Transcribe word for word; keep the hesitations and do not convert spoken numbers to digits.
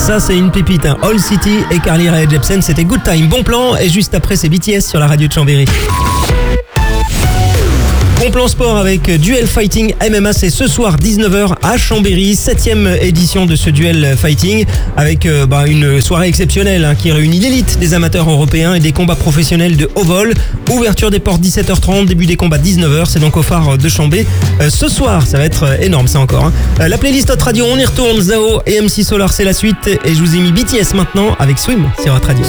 Ça, c'est une pépite. Hein. All City et Carly Rae Jepsen, c'était Good Time. Bon plan. Et juste après, c'est B T S sur la radio de Chambéry. Bon plan sport avec Duel Fighting M M A, c'est ce soir dix-neuf heures à Chambéry, septième édition de ce Duel Fighting avec euh, bah, une soirée exceptionnelle hein, qui réunit l'élite des amateurs européens et des combats professionnels de haut vol. Ouverture des portes dix-sept heures trente, début des combats dix-neuf heures, c'est donc au phare de Chambé. Euh, ce soir, ça va être euh, énorme ça encore. Hein. Euh, la playlist Hot Radio, on y retourne, Zao et M C Solar, c'est la suite et je vous ai mis B T S maintenant avec Swim sur Hot Radio.